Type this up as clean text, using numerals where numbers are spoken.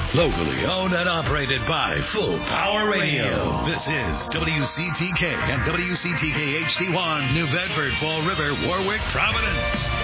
Locally owned and operated by Full Power Radio. This is WCTK and WCTK HD1, New Bedford, Fall River, Warwick, Providence.